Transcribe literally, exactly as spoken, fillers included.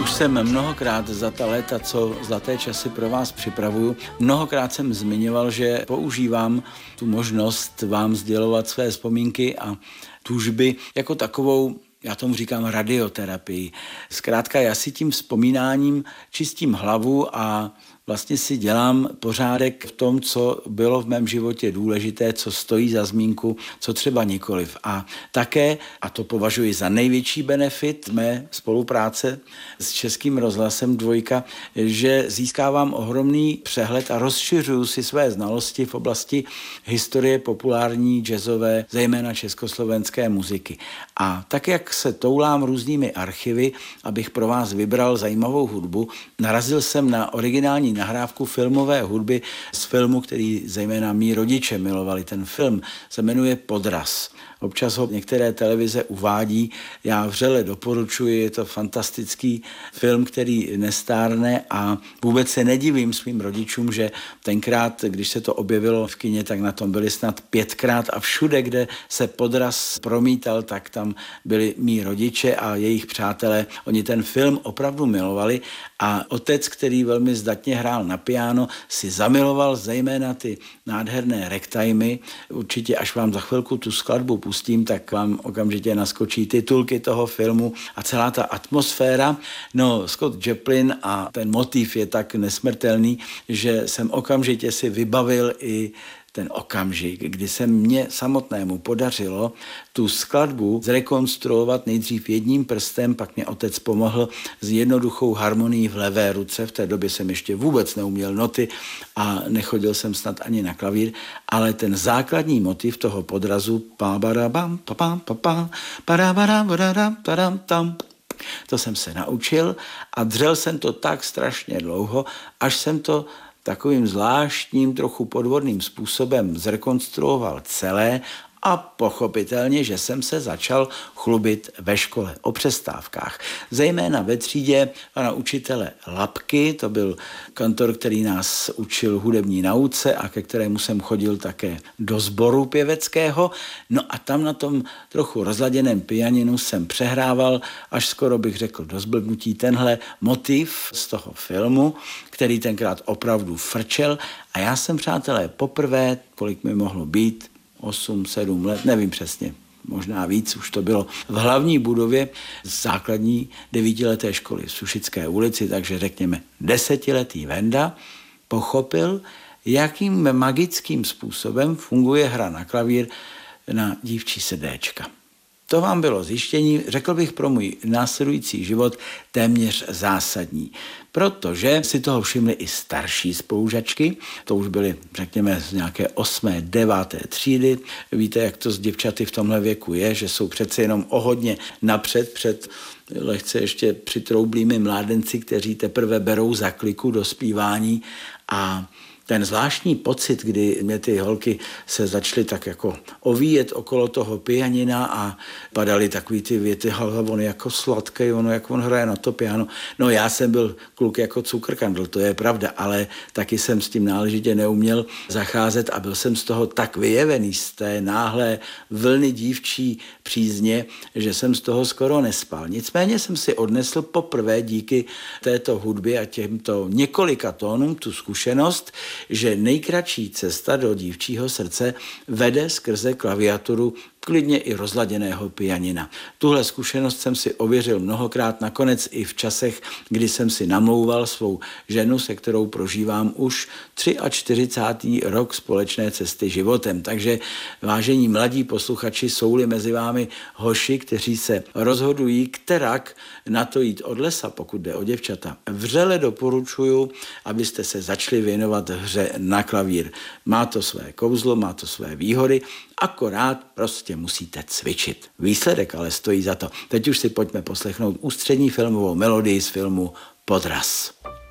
Už jsem mnohokrát za ta léta, co Zlaté časy pro vás připravuju, mnohokrát jsem zmiňoval, že používám tu možnost vám sdělovat své vzpomínky a tužby jako takovou, já tomu říkám radioterapii. Zkrátka já si tím vzpomínáním čistím hlavu a vlastně si dělám pořádek v tom, co bylo v mém životě důležité, co stojí za zmínku, co třeba nikoliv. A také, a to považuji za největší benefit mé spolupráce s Českým rozhlasem Dvojka, že získávám ohromný přehled a rozšiřuju si své znalosti v oblasti historie populární jazzové, zejména československé muziky. A tak, jak se toulám různými archivy, abych pro vás vybral zajímavou hudbu, narazil jsem na originální nahrávku filmové hudby z filmu, který zejména mí rodiče milovali. Ten film se jmenuje Podraz. Občas ho některé televize uvádí, já vřele doporučuji, je to fantastický film, který nestárne a vůbec se nedivím svým rodičům, že tenkrát, když se to objevilo v kině, tak na tom byli snad pětkrát a všude, kde se Podraz promítal, tak tam byli mí rodiče a jejich přátelé. Oni ten film opravdu milovali a otec, který velmi zdatně hrál na piano, si zamiloval zejména ty nádherné ragtimey. Určitě, až vám za chvilku tu skladbu pustím, tak vám okamžitě naskočí titulky toho filmu a celá ta atmosféra. No, Scott Joplin a ten motiv je tak nesmrtelný, že jsem okamžitě si vybavil i ten okamžik, kdy se mně samotnému podařilo tu skladbu zrekonstruovat nejdřív jedním prstem, pak mě otec pomohl s jednoduchou harmonií v levé ruce. V té době jsem ještě vůbec neuměl noty a nechodil jsem snad ani na klavír, ale ten základní motiv toho Podrazu to jsem se naučil a dřel jsem to tak strašně dlouho, až jsem to takovým zvláštním, trochu podvodným způsobem zrekonstruoval celé a pochopitelně, že jsem se začal chlubit ve škole o přestávkách. Zejména ve třídě pana učitele Lapky, to byl kantor, který nás učil hudební nauce a ke kterému jsem chodil také do sboru pěveckého. No a tam na tom trochu rozladěném pianinu jsem přehrával, až skoro bych řekl do zblbnutí, tenhle motiv z toho filmu, který tenkrát opravdu frčel. A já jsem, přátelé, poprvé, kolik mi mohlo být, osm, sedm let, nevím přesně, možná víc, už to bylo v hlavní budově základní devítileté školy v Sušické ulici, takže řekněme desetiletý Venda pochopil, jakým magickým způsobem funguje hra na klavír na dívčí srdéčka. To vám bylo zjištění, řekl bych, pro můj následující život téměř zásadní, protože si toho všimly i starší spolužačky, to už byly, řekněme, z nějaké osmé, deváté třídy. Víte, jak to s děvčaty v tomhle věku je, že jsou přece jenom o hodně napřed před lehce ještě přitroublými mládenci, kteří teprve berou za kliku do zpívání a ten zvláštní pocit, kdy mě ty holky se začaly tak jako ovíjet okolo toho pianina a padaly takový ty věty, on je jako sladký, ono jak on hraje na to piano. No já jsem byl kluk jako cukrkandl, to je pravda, ale taky jsem s tím náležitě neuměl zacházet a byl jsem z toho tak vyjevený, z té náhlé vlny dívčí přízně, že jsem z toho skoro nespal. Nicméně jsem si odnesl poprvé díky této hudbě a těmto několika tónům tu zkušenost, že nejkratší cesta do dívčího srdce vede skrze klaviaturu klidně i rozladěného pianina. Tuhle zkušenost jsem si ověřil mnohokrát, nakonec i v časech, kdy jsem si namlouval svou ženu, se kterou prožívám už čtyřicátý třetí rok společné cesty životem. Takže vážení mladí posluchači, jsou-li mezi vámi hoši, kteří se rozhodují, kterak na to jít od lesa, pokud jde o děvčata, vřele doporučuju, abyste se začali věnovat hře na klavír. Má to své kouzlo, má to své výhody, akorát prostě musíte cvičit. Výsledek ale stojí za to. Teď už si pojďme poslechnout ústřední filmovou melodii z filmu Podraz.